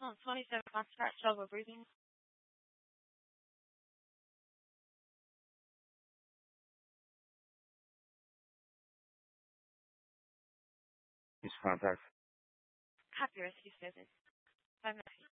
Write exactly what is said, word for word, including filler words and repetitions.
on twenty-seven contract trouble breathing. It's contact. Copy rescue service. Five minutes.